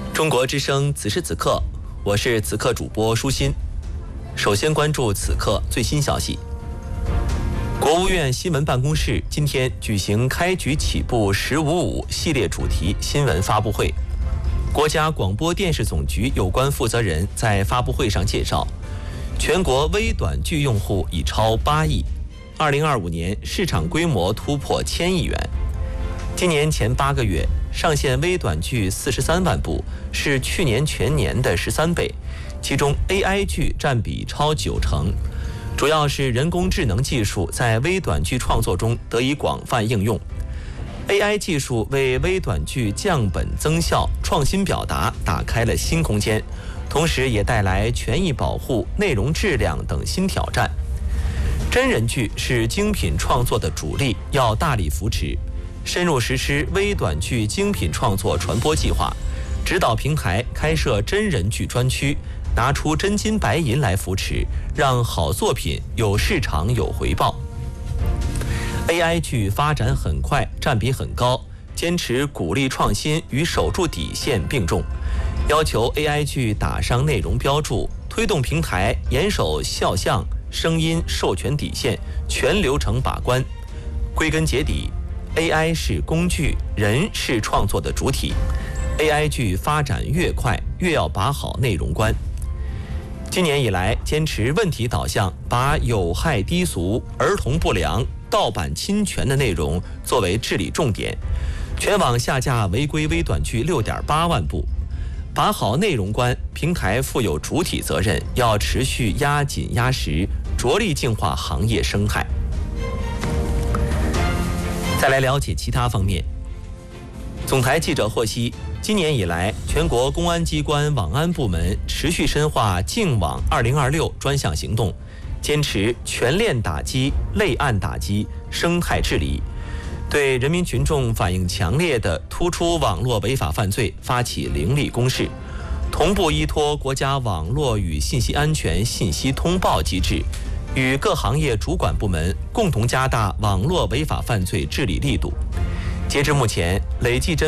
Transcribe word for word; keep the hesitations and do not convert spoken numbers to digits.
中国之声此时此刻，我是此刻主播舒心。首先关注此刻最新消息。国务院新闻办公室今天举行开局起步“十五五”系列主题新闻发布会。国家广播电视总局有关负责人在发布会上介绍，全国微短剧用户已超八亿，二零二五年市场规模突破千亿元。今年前八个月上线微短剧四十三万部，是去年全年的十三倍，其中 A I 剧占比超九成。主要是人工智能技术在微短剧创作中得以广泛应用。A I 技术为微短剧降本增效、创新表达打开了新空间，同时也带来权益保护、内容质量等新挑战。真人剧是精品创作的主力，要大力扶持，深入实施微短剧精品创作传播计划，指导平台开设真人剧专区，拿出真金白银来扶持，让好作品有市场有回报。A I 剧发展很快，占比很高，坚持鼓励创新与守住底线并重，要求 A I 剧打上内容标注，推动平台严守肖像、声音授权底线，全流程把关。归根结底， A I 是工具，人是创作的主体。A I 剧发展越快，越要把好内容关。今年以来，坚持问题导向，把有害低俗、儿童不良、盗版侵权的内容作为治理重点，全网下架违规微短剧 六点八万部。把好内容关，平台负有主体责任，要持续压紧压实，着力净化行业生态。再来了解其他方面。总台记者获悉，今年以来，全国公安机关网安部门持续深化净网二零二六专项行动，坚持全链打击、类案打击、生态治理，对人民群众反映强烈的突出网络违法犯罪发起凌厉攻势，同步依托国家网络与信息安全信息通报机制，与各行业主管部门共同加大网络违法犯罪治理力度。截至目前，累计侦